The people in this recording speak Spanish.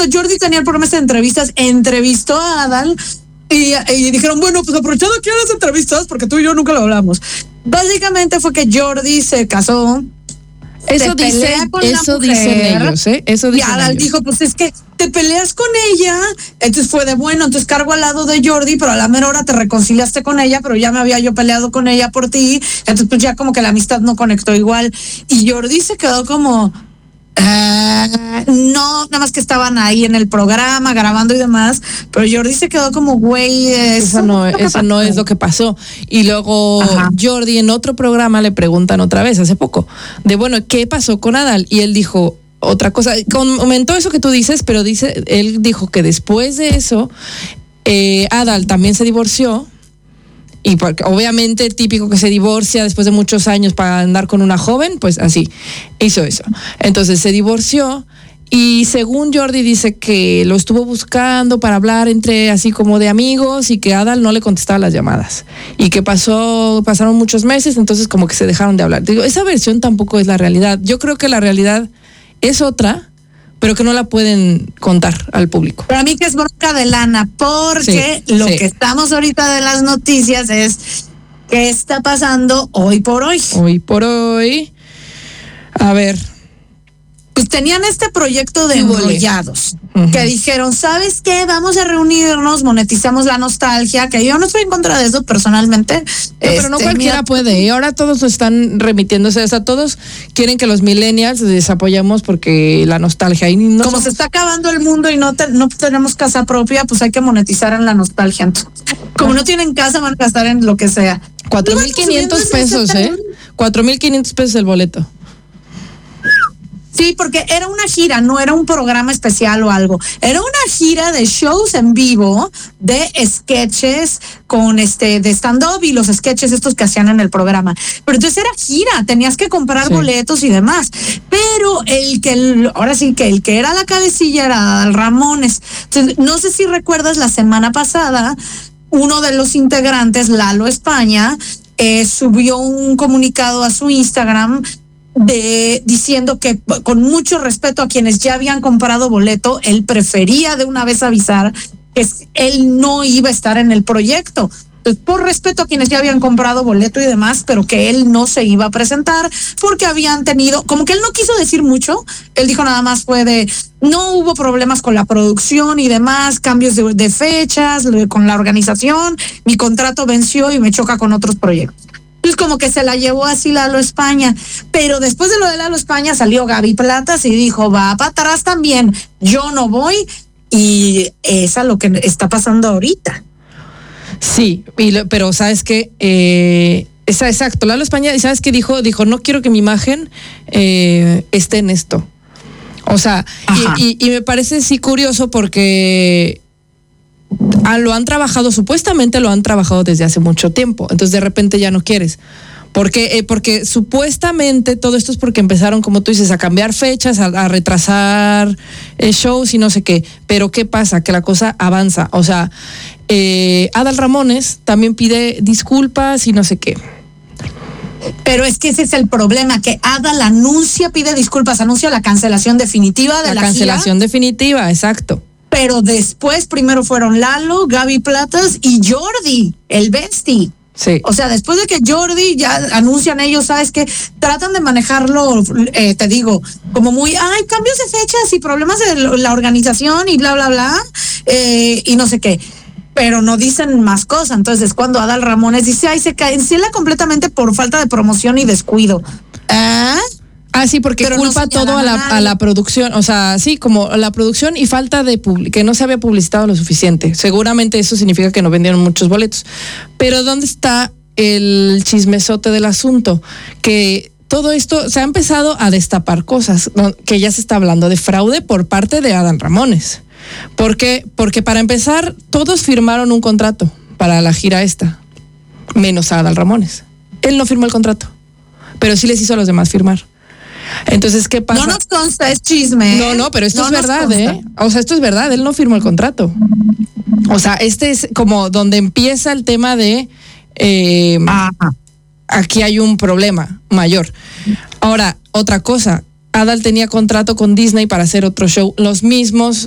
Jordi tenía el programa de entrevistas, entrevistó a Adal y dijeron, bueno, pues aprovechando aquí las entrevistas, porque tú y yo nunca lo hablamos. Básicamente fue que Jordi se casó. Eso dicen ellos, ¿eh? Eso dicen y Adal ellos. dijo, pues es que te peleas con ella, entonces fue de bueno, entonces cargo al lado de Jordi, pero a la mera hora te reconciliaste con ella, pero ya me había yo peleado con ella por ti, entonces pues ya como que la amistad no conectó igual. Y Jordi se quedó como... no, nada más que estaban ahí en el programa grabando y demás, pero Jordi se quedó como, güey, eso no es lo que pasó. Y luego Jordi en otro programa le preguntan otra vez, hace poco, de bueno, ¿qué pasó con Adal? Y él dijo otra cosa, comentó eso que tú dices, pero él dijo que después de eso, Adal también se divorció. Y porque obviamente típico que se divorcia después de muchos años para andar con una joven, pues así, hizo eso. Entonces se divorció y según Jordi dice que lo estuvo buscando para hablar entre así como de amigos y que Adal no le contestaba las llamadas. Y que pasaron muchos meses, entonces como que se dejaron de hablar. Digo, esa versión tampoco es la realidad. Yo creo que la realidad es otra, pero que no la pueden contar al público. Para mí que es bronca de lana, porque que estamos ahorita de las noticias es qué está pasando hoy por hoy. Hoy por hoy, a ver. Pues tenían este proyecto de Enrollados, que dijeron, ¿sabes qué? Vamos a reunirnos, monetizamos la nostalgia, que yo no estoy en contra de eso personalmente. Pero no cualquiera puede, y ahora todos están remitiéndose, o sea, todos quieren que los millennials les apoyemos porque la nostalgia. Y no como se está acabando el mundo y no tenemos casa propia, pues hay que monetizar en la nostalgia. Entonces, como no tienen casa, van a gastar en lo que sea. 4,500 pesos, 4,500 pesos el boleto. Sí, porque era una gira, no era un programa especial o algo. Era una gira de shows en vivo, de sketches con de stand-up y los sketches estos que hacían en el programa. Pero entonces era gira, tenías que comprar boletos y demás. Pero ahora sí que el que era la cabecilla era Adal Ramones. Entonces, no sé si recuerdas la semana pasada, uno de los integrantes, Lalo España, subió un comunicado a su Instagram diciendo que con mucho respeto a quienes ya habían comprado boleto, él prefería de una vez avisar que él no iba a estar en el proyecto. Entonces, por respeto a quienes ya habían comprado boleto y demás, pero que él no se iba a presentar porque habían tenido, como que él no quiso decir mucho, él dijo nada más no hubo problemas con la producción y demás, cambios de fechas, con la organización, mi contrato venció y me choca con otros proyectos. Entonces como que se la llevó así Lalo España, pero después de lo de Lalo España salió Gaby Platas y dijo, va para atrás también, yo no voy, y es a lo que está pasando ahorita. Sí, pero ¿sabes qué? Exacto, Lalo España, ¿y sabes qué dijo? Dijo, no quiero que mi imagen esté en esto. O sea, y me parece sí curioso porque... lo han trabajado, supuestamente lo han trabajado desde hace mucho tiempo, entonces de repente ya no quieres. Porque supuestamente todo esto es porque empezaron, como tú dices, a cambiar fechas, a retrasar shows y no sé qué. Pero ¿qué pasa? Que la cosa avanza. O sea, Adal Ramones también pide disculpas y no sé qué. Pero es que ese es el problema, que Adal pide disculpas, anuncia la cancelación definitiva de la cancelación gira. Definitiva, exacto. Pero después primero fueron Lalo, Gaby Platas y Jordi, el bestie. Sí. O sea, después de que Jordi ya anuncian ellos, ¿sabes qué? Tratan de manejarlo, te digo, como muy, cambios de fechas y problemas de la organización y bla, bla, bla, y no sé qué. Pero no dicen más cosas. Entonces, cuando Adal Ramones dice, se cancela completamente por falta de promoción y descuido. Sí, porque pero culpa no todo a la producción, o sea, sí, como la producción y falta de que no se había publicitado lo suficiente. Seguramente eso significa que no vendieron muchos boletos. Pero ¿dónde está el chismesote del asunto? Que todo esto se ha empezado a destapar cosas, ¿no? Que ya se está hablando de fraude por parte de Adal Ramones. Porque para empezar, todos firmaron un contrato para la gira esta, menos Adal Ramones. Él no firmó el contrato, pero sí les hizo a los demás firmar. Entonces, ¿qué pasa? No nos consta, es chisme. No, pero esto es verdad, O sea, esto es verdad, él no firmó el contrato. O sea, este es como donde empieza el tema de aquí hay un problema mayor. Ahora, otra cosa, Adal tenía contrato con Disney para hacer otro show, los mismos